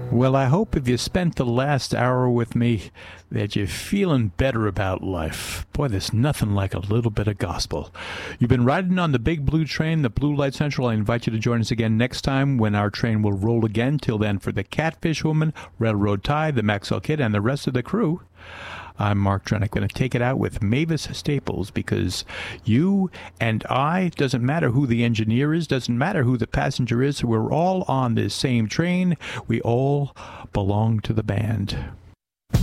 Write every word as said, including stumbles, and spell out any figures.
Well, I hope if you spent the last hour with me that you're feeling better about life. Boy, there's nothing like a little bit of gospel. You've been riding on the Big Blue Train, the Blue Light Central. I invite you to join us again next time when our train will roll again. Till then, for the Catfish Woman, Railroad Ty, the Maxwell Kid, and the rest of the crew, I'm Mark Trenick. Going to take it out with Mavis Staples, because you and I, doesn't matter who the engineer is, doesn't matter who the passenger is, we're all on this same train. We all belong to the band.